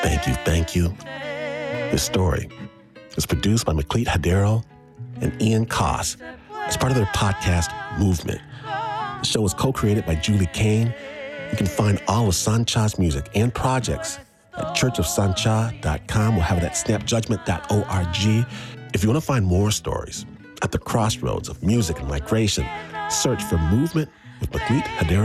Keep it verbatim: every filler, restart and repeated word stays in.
Thank you, thank you. This story is produced by McLeod Hadero and Ian Koss as part of their podcast, Movement. The show is co-created by Julie Kane. You can find all of Sancha's music and projects at church of sancha dot com. We'll have it at snap judgment dot org. If you want to find more stories at the crossroads of music and migration, search for Movement with McLeod Hadero.